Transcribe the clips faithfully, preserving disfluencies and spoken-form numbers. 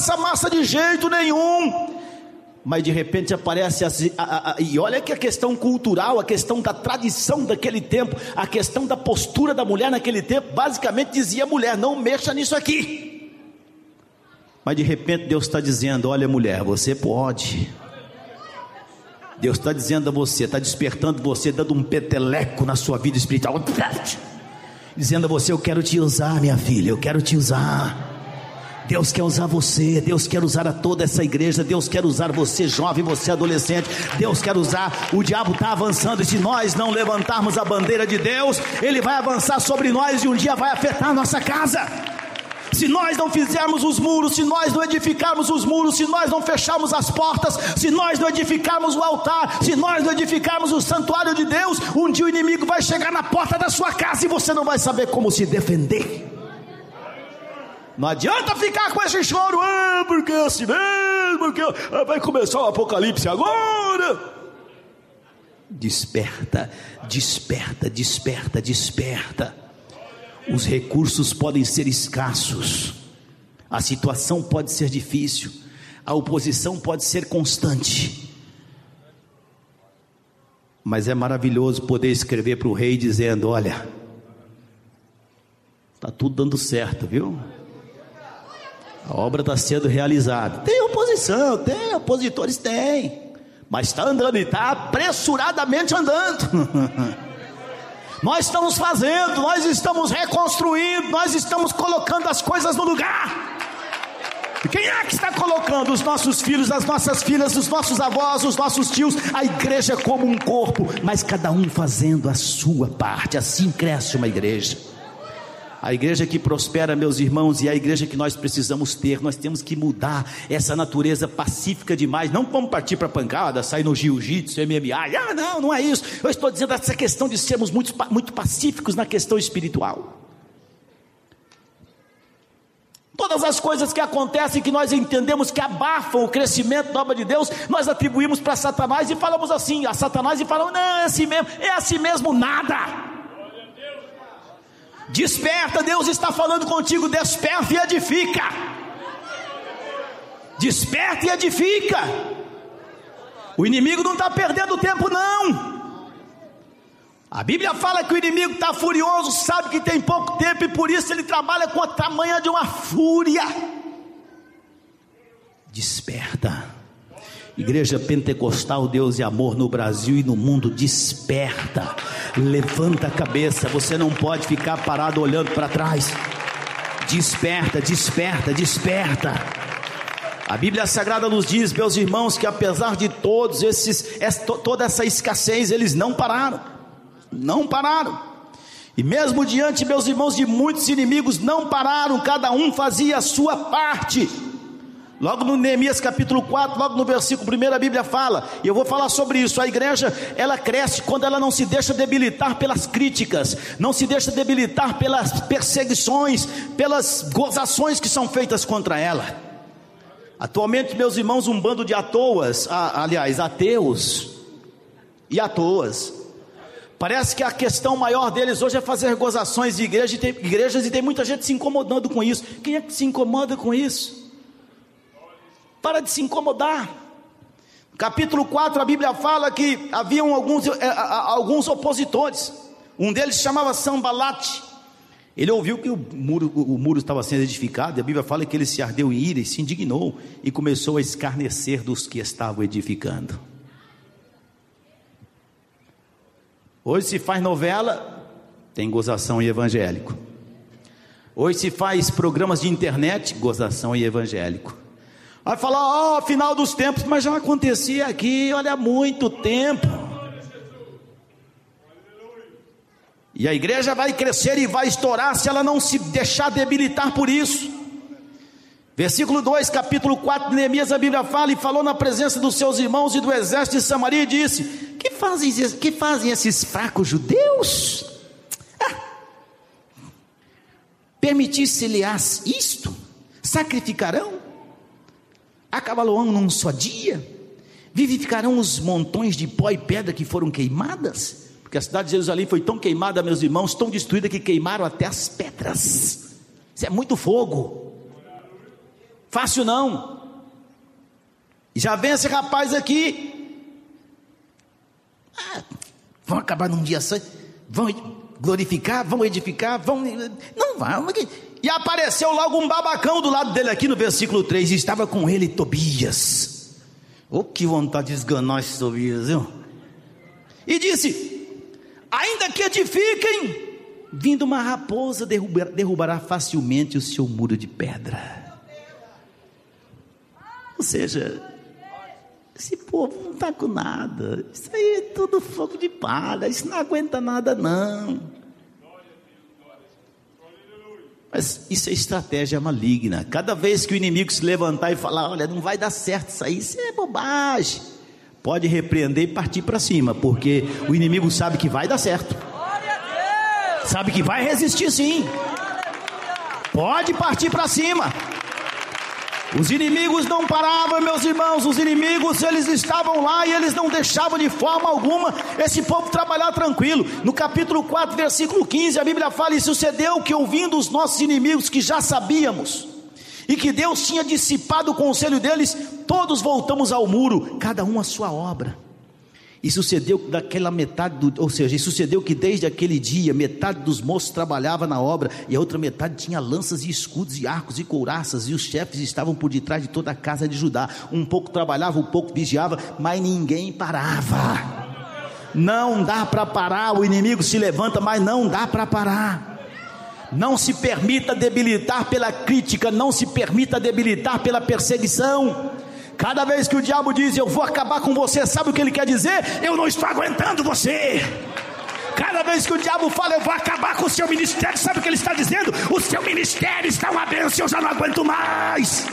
essa massa de jeito nenhum. Mas de repente aparece assim, a, a, a, e olha que a questão cultural, a questão da tradição daquele tempo, a questão da postura da mulher naquele tempo, basicamente dizia a mulher: não mexa nisso aqui. Mas de repente Deus está dizendo: olha mulher, você pode. Deus está dizendo a você, está despertando você, dando um peteleco na sua vida espiritual, dizendo a você: eu quero te usar, minha filha, eu quero te usar. Deus quer usar você, Deus quer usar a toda essa igreja, Deus quer usar você jovem, você adolescente, Deus quer usar. O diabo está avançando, e se nós não levantarmos a bandeira de Deus, ele vai avançar sobre nós e um dia vai afetar a nossa casa. Se nós não fizermos os muros, se nós não edificarmos os muros, se nós não fecharmos as portas, se nós não edificarmos o altar, se nós não edificarmos o santuário de Deus, um dia o inimigo vai chegar na porta da sua casa e você não vai saber como se defender. Não adianta ficar com esse choro: ah, porque é assim mesmo, porque vai começar o apocalipse agora. Desperta, desperta, desperta, desperta. Os recursos podem ser escassos, a situação pode ser difícil, a oposição pode ser constante, mas é maravilhoso poder escrever para o rei dizendo: olha, está tudo dando certo, viu? A obra está sendo realizada. Tem oposição, tem opositores, tem, mas está andando, e está apressuradamente andando. Nós estamos fazendo, nós estamos reconstruindo, nós estamos colocando as coisas no lugar. E quem é que está colocando? Os nossos filhos, as nossas filhas, os nossos avós, os nossos tios, a igreja como um corpo, mas cada um fazendo a sua parte. Assim cresce uma igreja. A igreja que prospera, meus irmãos, e a igreja que nós precisamos ter. Nós temos que mudar essa natureza pacífica demais. Não vamos partir para pancada, sair no jiu-jitsu, M M A. Ah, não, não é isso. Eu estou dizendo essa questão de sermos muito, muito pacíficos na questão espiritual. Todas as coisas que acontecem, que nós entendemos que abafam o crescimento da obra de Deus, nós atribuímos para Satanás e falamos assim, a Satanás, e falamos: não, é assim mesmo, é assim mesmo nada. Desperta, Deus está falando contigo, desperta e edifica. Desperta e edifica. O inimigo não está perdendo tempo não. A Bíblia fala que o inimigo está furioso, sabe que tem pouco tempo, e por isso ele trabalha com a tamanha de uma fúria. Desperta. Igreja Pentecostal Deus e Amor no Brasil e no mundo, desperta, levanta a cabeça, você não pode ficar parado olhando para trás. Desperta, desperta, desperta. A Bíblia Sagrada nos diz, meus irmãos, que apesar de todos esses, toda essa escassez, eles não pararam, não pararam, e mesmo diante, meus irmãos, de muitos inimigos, não pararam, cada um fazia a sua parte. Logo no Neemias capítulo quatro, logo no versículo primeiro, a Bíblia fala, e eu vou falar sobre isso: a igreja, ela cresce quando ela não se deixa debilitar pelas críticas, não se deixa debilitar pelas perseguições, pelas gozações que são feitas contra ela. Atualmente, meus irmãos, um bando de atoas, aliás, ateus e atoas, parece que a questão maior deles hoje é fazer gozações de igreja, e tem, igrejas, e tem muita gente se incomodando com isso. Quem é que se incomoda com isso? Para de se incomodar. Capítulo quatro, a Bíblia fala que haviam alguns, é, alguns opositores. Um deles se chamava Sambalate. Ele ouviu que o muro, o muro estava sendo edificado, e a Bíblia fala que ele se ardeu em ira e se indignou, e começou a escarnecer dos que estavam edificando. Hoje se faz novela, tem gozação e evangélico. Hoje se faz programas de internet, gozação e evangélico. Vai falar: ó, oh, final dos tempos, mas já acontecia aqui, olha, há muito tempo. E a igreja vai crescer e vai estourar se ela não se deixar debilitar por isso. Versículo dois, capítulo quatro de Neemias, a Bíblia fala: e falou na presença dos seus irmãos e do exército de Samaria, e disse: que fazem, que fazem esses fracos judeus? Ah, permitisse-lhes isto? Sacrificarão? Acabalarão num só dia? Vivificarão os montões de pó e pedra que foram queimadas? Porque a cidade de Jerusalém foi tão queimada, meus irmãos, tão destruída, que queimaram até as pedras. Isso é muito fogo. Fácil não. E já vem esse rapaz aqui. Ah, vão acabar num dia só. Vão glorificar, vão edificar, vão... Não vão. E apareceu logo um babacão do lado dele aqui no versículo três. E estava com ele Tobias. Oh, que vontade de esganar esse Tobias, viu? E disse: ainda que edifiquem, vindo uma raposa derrubar, derrubará facilmente o seu muro de pedra. Ou seja, esse povo não está com nada. Isso aí é tudo fogo de palha. Isso não aguenta nada não. Mas isso é estratégia maligna. Cada vez que o inimigo se levantar e falar: olha, não vai dar certo isso aí, isso é bobagem, pode repreender e partir para cima, porque o inimigo sabe que vai dar certo, sabe que vai resistir sim. Pode partir para cima. Os inimigos não paravam, meus irmãos. Os inimigos, eles estavam lá e eles não deixavam de forma alguma esse povo trabalhar tranquilo. No capítulo quatro, versículo quinze, a Bíblia fala: e sucedeu que, ouvindo os nossos inimigos, que já sabíamos, e que Deus tinha dissipado o conselho deles, todos voltamos ao muro, cada um a sua obra. E sucedeu daquela metade, do, ou seja, e sucedeu que desde aquele dia, metade dos moços trabalhava na obra, e a outra metade tinha lanças e escudos e arcos e couraças, e os chefes estavam por detrás de toda a casa de Judá. Um pouco trabalhava, um pouco vigiava, mas ninguém parava. Não dá para parar. O inimigo se levanta, mas não dá para parar. Não se permita debilitar pela crítica, não se permita debilitar pela perseguição. Cada vez que o diabo diz: eu vou acabar com você, sabe o que ele quer dizer? Eu não estou aguentando você. Cada vez que o diabo fala: eu vou acabar com o seu ministério, sabe o que ele está dizendo? O seu ministério está uma bênção, eu já não aguento mais.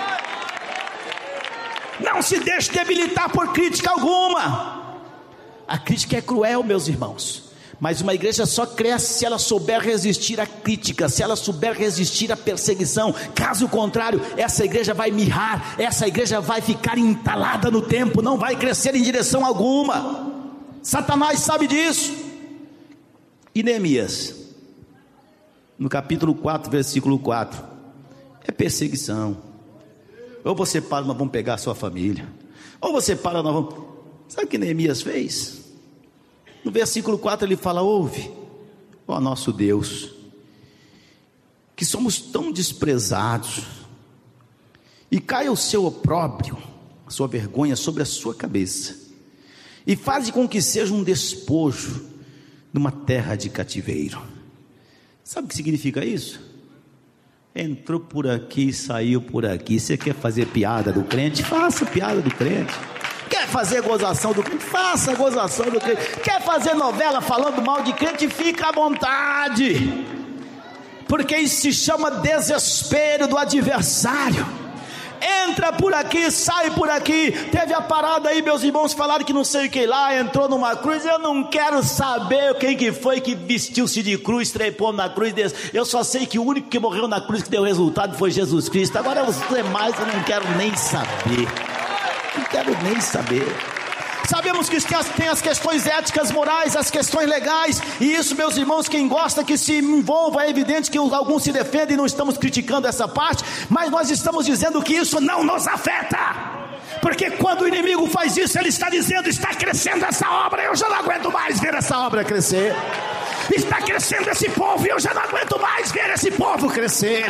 Não se deixe debilitar por crítica alguma. A crítica é cruel, meus irmãos, mas uma igreja só cresce se ela souber resistir à crítica, se ela souber resistir à perseguição. Caso contrário, essa igreja vai mirrar, essa igreja vai ficar entalada no tempo, não vai crescer em direção alguma. Satanás sabe disso. E Neemias, no capítulo quatro, versículo quatro, é perseguição. Ou você para, nós vamos pegar a sua família. Ou você para, nós vamos... Sabe o que Neemias fez? No versículo quatro ele fala: ouve, ó nosso Deus, que somos tão desprezados, e caia o seu opróbrio, a sua vergonha sobre a sua cabeça, e faze com que seja um despojo numa terra de cativeiro. Sabe o que significa isso? Entrou por aqui e saiu por aqui. Você quer fazer piada do crente? Faça piada do crente. Quer fazer gozação do crente? Faça gozação do crente. Quer fazer novela falando mal de crente? Fica à vontade, porque isso se chama desespero do adversário. Entra por aqui, sai por aqui. Teve a parada aí, meus irmãos falaram que não sei o que lá, entrou numa cruz. Eu não quero saber quem que foi que vestiu-se de cruz, trepou na cruz. Eu só sei que o único que morreu na cruz que deu resultado foi Jesus Cristo. Agora os demais eu não quero nem saber. Não quero nem saber. Sabemos que tem as questões éticas, morais, as questões legais, e isso, meus irmãos, quem gosta que se envolva, é evidente que alguns se defendem, não estamos criticando essa parte, mas nós estamos dizendo que isso não nos afeta, porque quando o inimigo faz isso, ele está dizendo: está crescendo essa obra, eu já não aguento mais ver essa obra crescer. Está crescendo esse povo, e eu já não aguento mais ver esse povo crescer.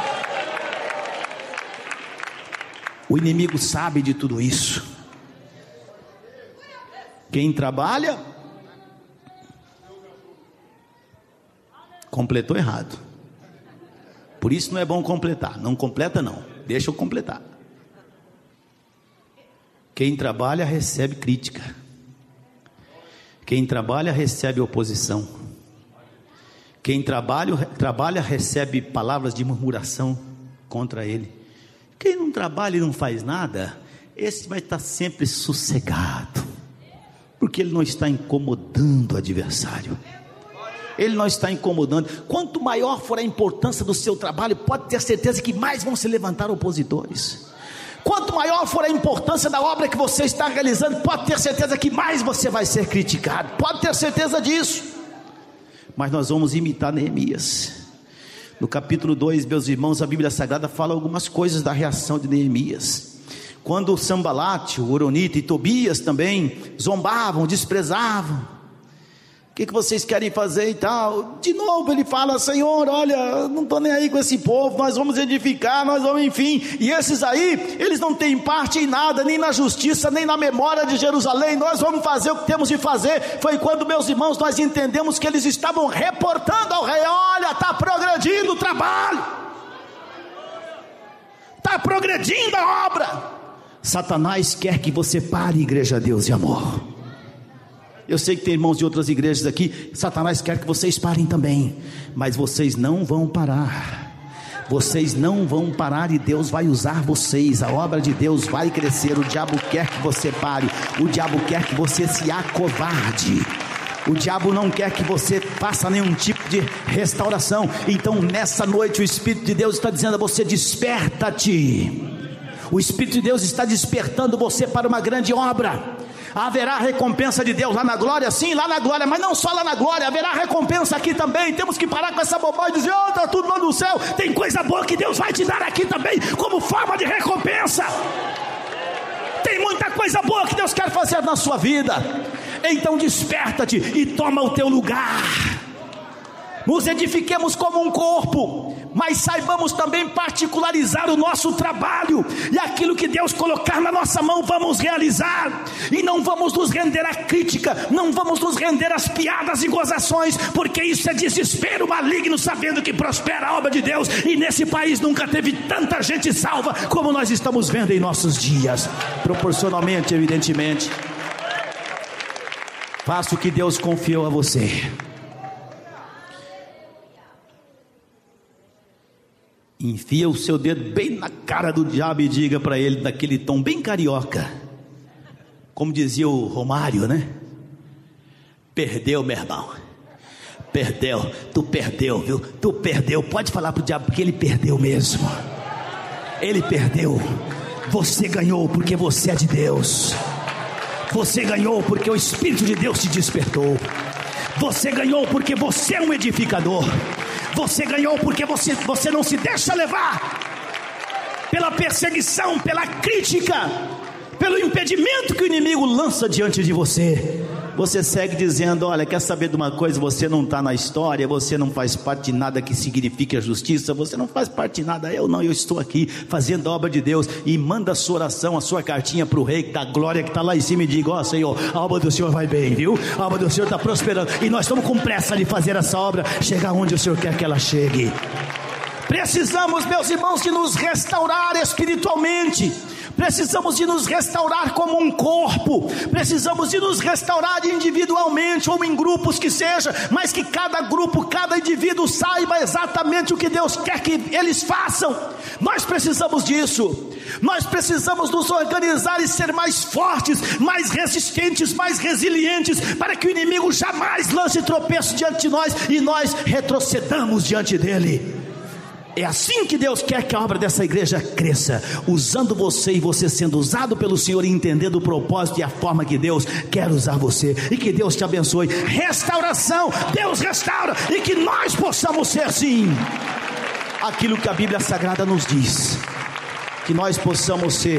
O inimigo sabe de tudo isso. Quem trabalha, completou errado. Por isso não é bom completar. Não completa não, deixa eu completar. Quem trabalha recebe crítica. Quem trabalha recebe oposição. Quem trabalha, trabalha recebe palavras de murmuração contra ele. Quem não trabalha e não faz nada, esse vai estar sempre sossegado, porque ele não está incomodando o adversário. Ele não está incomodando. Quanto maior for a importância do seu trabalho, pode ter certeza que mais vão se levantar opositores. Quanto maior for a importância da obra que você está realizando, pode ter certeza que mais você vai ser criticado. Pode ter certeza disso. Mas nós vamos imitar Neemias. No capítulo dois, meus irmãos, a Bíblia Sagrada fala algumas coisas da reação de Neemias. Quando Sambalate, o Horonita e Tobias também zombavam, desprezavam, o que, que vocês querem fazer e tal? De novo ele fala: Senhor, olha, não estou nem aí com esse povo, nós vamos edificar, nós vamos, enfim. E esses aí, eles não têm parte em nada, nem na justiça, nem na memória de Jerusalém. Nós vamos fazer o que temos de fazer. Foi quando, meus irmãos, nós entendemos que eles estavam reportando ao rei: olha, está progredindo o trabalho, está progredindo a obra. Satanás quer que você pare, igreja Deus e Amor. Eu sei que tem irmãos de outras igrejas aqui. Satanás quer que vocês parem também, mas vocês não vão parar. Vocês não vão parar e Deus vai usar vocês. A obra de Deus vai crescer. O diabo quer que você pare. O diabo quer que você se acovarde. O diabo não quer que você faça nenhum tipo de restauração. Então nessa noite o Espírito de Deus está dizendo a você: desperta-te. O Espírito de Deus está despertando você para uma grande obra. Haverá recompensa de Deus lá na glória, sim, lá na glória, mas não só lá na glória, haverá recompensa aqui também. Temos que parar com essa bobagem e dizer: oh, está tudo lá no céu. Tem coisa boa que Deus vai te dar aqui também, como forma de recompensa. Tem muita coisa boa que Deus quer fazer na sua vida. Então desperta-te e toma o teu lugar. Nos edifiquemos como um corpo, mas saibamos também particularizar o nosso trabalho, e aquilo que Deus colocar na nossa mão vamos realizar, e não vamos nos render à crítica, não vamos nos render às piadas e gozações, porque isso é desespero maligno, sabendo que prospera a obra de Deus, e nesse país nunca teve tanta gente salva como nós estamos vendo em nossos dias, proporcionalmente, evidentemente. Faça o que Deus confiou a você. Enfia o seu dedo bem na cara do diabo e diga para ele, daquele tom bem carioca, como dizia o Romário, né? Perdeu, meu irmão. Perdeu, tu perdeu, viu? Tu perdeu. Pode falar pro diabo, porque ele perdeu mesmo. Ele perdeu. Você ganhou porque você é de Deus. Você ganhou porque o Espírito de Deus te despertou. Você ganhou porque você é um edificador. Você ganhou porque você, você não se deixa levar pela perseguição, pela crítica, pelo impedimento que o inimigo lança diante de você. Você segue dizendo: olha, quer saber de uma coisa? Você não está na história, você não faz parte de nada que signifique a justiça, você não faz parte de nada. Eu não, eu estou aqui fazendo a obra de Deus. E manda a sua oração, a sua cartinha para o rei da glória que está lá em cima, e diga: ó, Senhor, a obra do Senhor vai bem, viu? A obra do Senhor está prosperando, e nós estamos com pressa de fazer essa obra chegar onde o Senhor quer que ela chegue. Precisamos, meus irmãos, de nos restaurar espiritualmente. Precisamos de nos restaurar como um corpo. Precisamos de nos restaurar individualmente ou em grupos que seja, mas que cada grupo, cada indivíduo saiba exatamente o que Deus quer que eles façam. Nós precisamos disso. Nós precisamos nos organizar e ser mais fortes, mais resistentes, mais resilientes, para que o inimigo jamais lance tropeço diante de nós e nós retrocedamos diante dele. É assim que Deus quer que a obra dessa igreja cresça, usando você, e você sendo usado pelo Senhor, e entendendo o propósito e a forma que Deus quer usar você. E que Deus te abençoe. Restauração, Deus restaura, e que nós possamos ser sim aquilo que a Bíblia Sagrada nos diz. Que nós possamos ser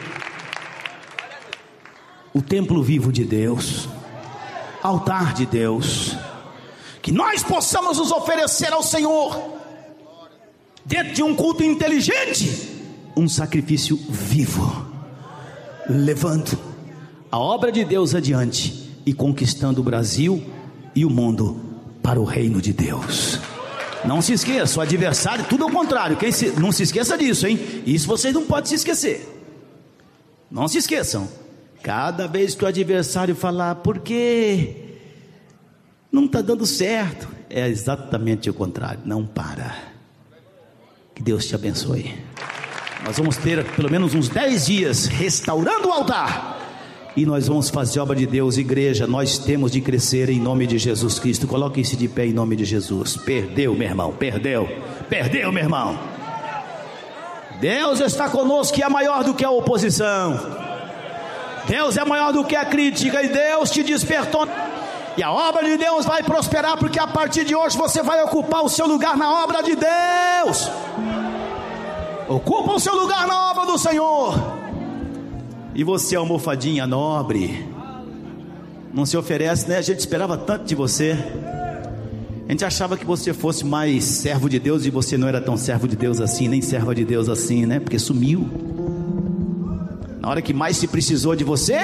o templo vivo de Deus, altar de Deus. Que nós possamos nos oferecer ao Senhor, dentro de um culto inteligente, um sacrifício vivo, levando a obra de Deus adiante e conquistando o Brasil e o mundo para o reino de Deus. Não se esqueça, o adversário, tudo ao contrário. Quem se, não se esqueça disso, hein? Isso vocês não podem se esquecer. Não se esqueçam. Cada vez que o adversário falar: por que não está dando certo, é exatamente o contrário. Não para. Que Deus te abençoe. Nós vamos ter pelo menos uns dez dias restaurando o altar, e nós vamos fazer a obra de Deus. Igreja, nós temos de crescer em nome de Jesus Cristo. Coloquem-se de pé em nome de Jesus. Perdeu, meu irmão, perdeu, perdeu, meu irmão. Deus está conosco, que é maior do que a oposição. Deus é maior do que a crítica, e Deus te despertou. E a obra de Deus vai prosperar, porque a partir de hoje você vai ocupar o seu lugar na obra de Deus. Ocupa o seu lugar na obra do Senhor. E você, almofadinha nobre, não se oferece, né? A gente esperava tanto de você. A gente achava que você fosse mais servo de Deus, e você não era tão servo de Deus assim, nem serva de Deus assim, né? Porque sumiu. Na hora que mais se precisou de você,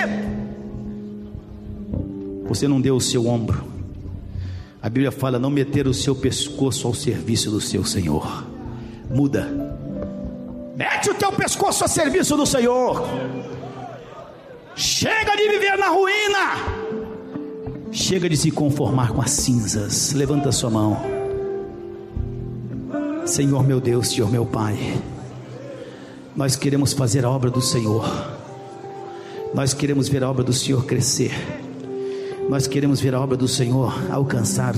você não deu o seu ombro. A Bíblia fala: não meter o seu pescoço ao serviço do seu Senhor. Muda. Mete o teu pescoço a serviço do Senhor. Chega de viver na ruína. Chega de se conformar com as cinzas. Levanta a sua mão. Senhor meu Deus, Senhor meu Pai, nós queremos fazer a obra do Senhor. Nós queremos ver a obra do Senhor crescer. Nós queremos ver a obra do Senhor alcançar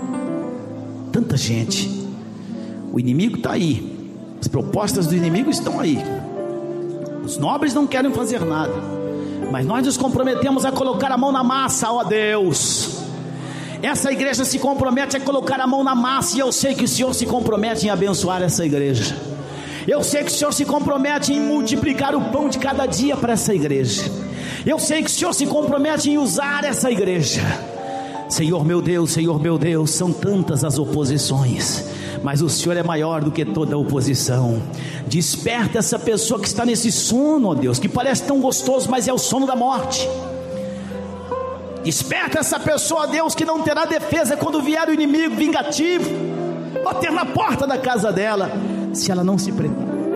tanta gente. O inimigo está aí. As propostas do inimigo estão aí. Os nobres não querem fazer nada, mas nós nos comprometemos a colocar a mão na massa, ó Deus. Essa igreja se compromete a colocar a mão na massa, e eu sei que o Senhor se compromete em abençoar essa igreja. Eu sei que o Senhor se compromete em multiplicar o pão de cada dia para essa igreja. Eu sei que o Senhor se compromete em usar essa igreja. Senhor meu Deus, Senhor meu Deus, são tantas as oposições, mas o Senhor é maior do que toda oposição. Desperta essa pessoa que está nesse sono, ó Deus, que parece tão gostoso, mas é o sono da morte. Desperta essa pessoa, ó Deus, que não terá defesa quando vier o inimigo vingativo bater na porta da casa dela, se ela não se pre-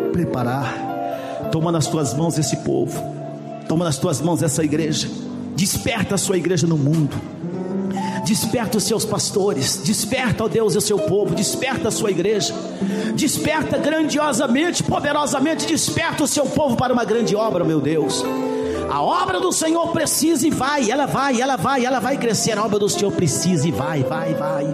preparar. Toma nas tuas mãos esse povo, toma nas tuas mãos essa igreja. Desperta a sua igreja no mundo. Desperta os seus pastores. Desperta, ó Deus, o seu povo. Desperta a sua igreja. Desperta grandiosamente, poderosamente. Desperta o seu povo para uma grande obra, meu Deus. A obra do Senhor precisa e vai. Ela vai, ela vai, ela vai crescer. A obra do Senhor precisa e vai, vai, vai.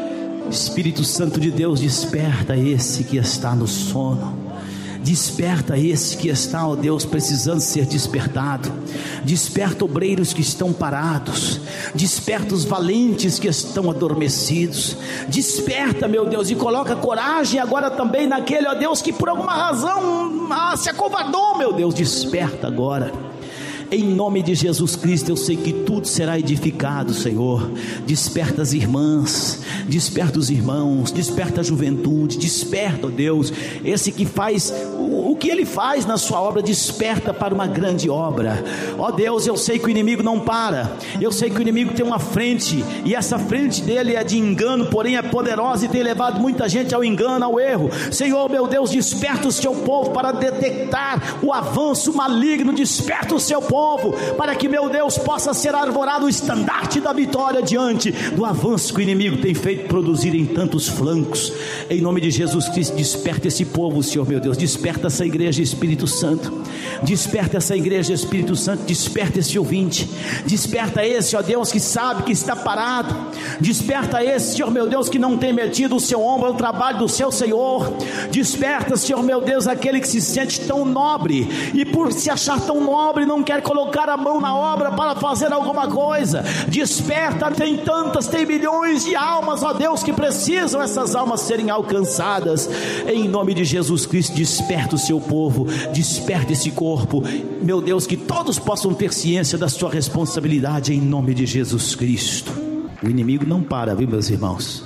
Espírito Santo de Deus, desperta esse que está no sono. Desperta esse que está, ó Deus, precisando ser despertado. Desperta obreiros que estão parados. Desperta os valentes que estão adormecidos. Desperta, meu Deus, e coloca coragem agora também naquele, ó Deus, que por alguma razão ah, se acovardou, meu Deus. Desperta agora. Em nome de Jesus Cristo, eu sei que tudo será edificado, Senhor. Desperta as irmãs, desperta os irmãos, desperta a juventude, desperta, ó Deus, esse que faz o, o que ele faz na sua obra, desperta para uma grande obra. Ó Deus, eu sei que o inimigo não para, eu sei que o inimigo tem uma frente, e essa frente dele é de engano, porém é poderosa e tem levado muita gente ao engano, ao erro. Senhor, meu Deus, desperta o seu povo para detectar o avanço maligno. Desperta o seu povo para que, meu Deus, possa ser arvorado o estandarte da vitória diante do avanço que o inimigo tem feito produzir em tantos flancos. Em nome de Jesus Cristo, desperta esse povo, Senhor meu Deus. Desperta essa igreja, Espírito Santo. Desperta essa igreja, Espírito Santo. Desperta esse ouvinte. Desperta esse, ó Deus, que sabe que está parado. Desperta esse, Senhor meu Deus, que não tem metido o seu ombro ao trabalho do seu Senhor. Desperta, Senhor meu Deus, aquele que se sente tão nobre e por se achar tão nobre não quer colocar a mão na obra para fazer alguma coisa. Desperta, tem tantas, tem milhões de almas, ó Deus, que precisam essas almas serem alcançadas. Em nome de Jesus Cristo, desperta o seu povo, desperta esse corpo, meu Deus, que todos possam ter ciência da sua responsabilidade, em nome de Jesus Cristo. O inimigo não para, viu, meus irmãos?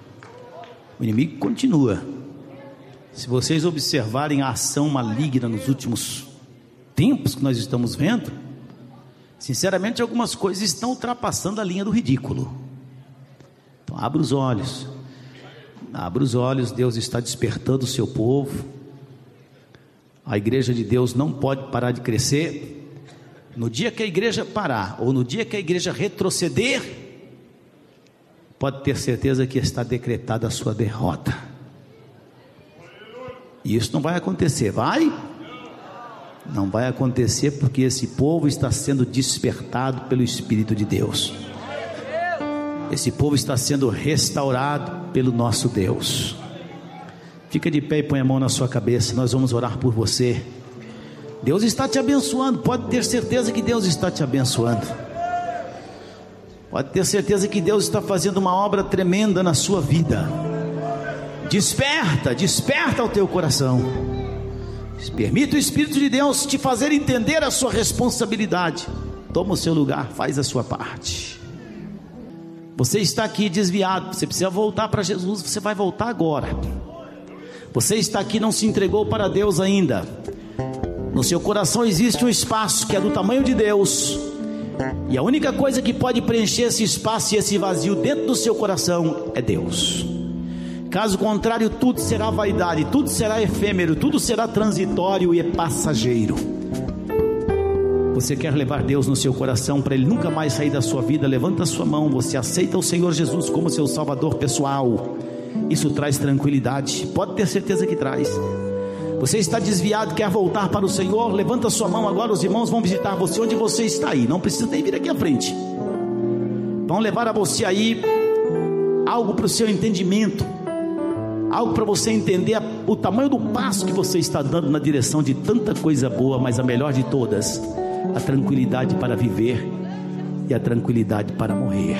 O inimigo continua. Se vocês observarem a ação maligna nos últimos tempos que nós estamos vendo, sinceramente algumas coisas estão ultrapassando a linha do ridículo. Então abra os olhos, abra os olhos. Deus está despertando o seu povo. A igreja de Deus não pode parar de crescer. No dia que a igreja parar, ou no dia que a igreja retroceder, pode ter certeza que está decretada a sua derrota. E isso não vai acontecer, vai? Não vai acontecer, porque esse povo está sendo despertado pelo Espírito de Deus. Esse povo está sendo restaurado pelo nosso Deus. Fica de pé e põe a mão na sua cabeça. Nós vamos orar por você. Deus está te abençoando. Pode ter certeza que Deus está te abençoando. Pode ter certeza que Deus está fazendo uma obra tremenda na sua vida. Desperta, desperta o teu coração. Permita o Espírito de Deus te fazer entender a sua responsabilidade. Toma o seu lugar, faz a sua parte. Você está aqui desviado, você precisa voltar para Jesus. Você vai voltar agora. Você está aqui e não se entregou para Deus ainda. No seu coração existe um espaço que é do tamanho de Deus, e a única coisa que pode preencher esse espaço e esse vazio dentro do seu coração é Deus. Caso contrário, tudo será vaidade, tudo será efêmero, tudo será transitório e passageiro. Você quer levar Deus no seu coração para Ele nunca mais sair da sua vida? Levanta a sua mão. Você aceita o Senhor Jesus como seu Salvador pessoal? Isso traz tranquilidade, pode ter certeza que traz. Você está desviado, quer voltar para o Senhor? Levanta a sua mão agora, os irmãos vão visitar você onde você está aí. Não precisa nem vir aqui à frente. Vão levar a você aí algo para o seu entendimento, algo para você entender o tamanho do passo que você está dando na direção de tanta coisa boa. Mas a melhor de todas, a tranquilidade para viver e a tranquilidade para morrer.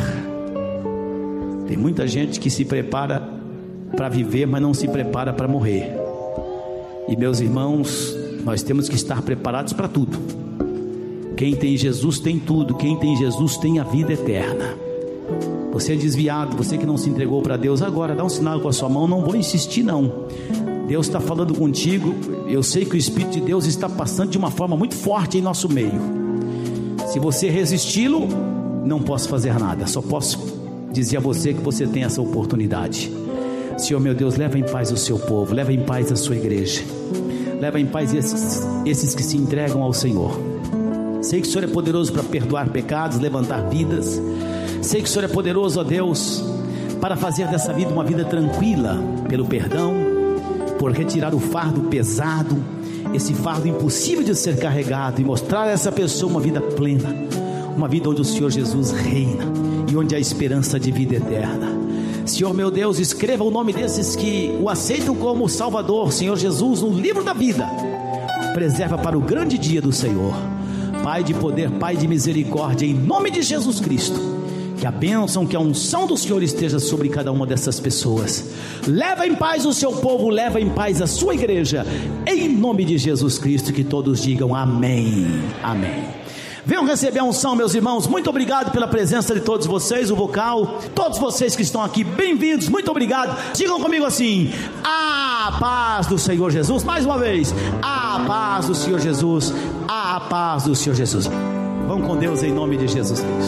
Tem muita gente que se prepara para viver, mas não se prepara para morrer. E meus irmãos, nós temos que estar preparados para tudo. Quem tem Jesus tem tudo. Quem tem Jesus tem a vida eterna. Você é desviado, você que não se entregou para Deus agora, dá um sinal com a sua mão. Não vou insistir não. Deus está falando contigo. Eu sei que o Espírito de Deus está passando de uma forma muito forte em nosso meio. Se você resisti-lo, não posso fazer nada. Só posso dizer a você que você tem essa oportunidade. Senhor meu Deus, leva em paz o seu povo, leva em paz a sua igreja, leva em paz esses, esses que se entregam ao Senhor. Sei que o Senhor é poderoso para perdoar pecados, levantar vidas. Sei que o Senhor é poderoso, ó Deus, para fazer dessa vida uma vida tranquila, pelo perdão, por retirar o fardo pesado, esse fardo impossível de ser carregado, e mostrar a essa pessoa uma vida plena, uma vida onde o Senhor Jesus reina e onde há esperança de vida eterna. Senhor meu Deus, escreva o nome desses que o aceitam como Salvador, Senhor Jesus, no livro da vida. Preserva para o grande dia do Senhor. Pai de poder, Pai de misericórdia, em nome de Jesus Cristo, que a bênção, que a unção do Senhor esteja sobre cada uma dessas pessoas. Leva em paz o seu povo, leva em paz a sua igreja, em nome de Jesus Cristo. Que todos digam amém, amém. Venham receber a unção, meus irmãos. Muito obrigado pela presença de todos vocês, o vocal, todos vocês que estão aqui, bem-vindos, muito obrigado. Digam comigo assim: a paz do Senhor Jesus. Mais uma vez, a paz do Senhor Jesus, a paz do Senhor Jesus. Vão com Deus em nome de Jesus Cristo.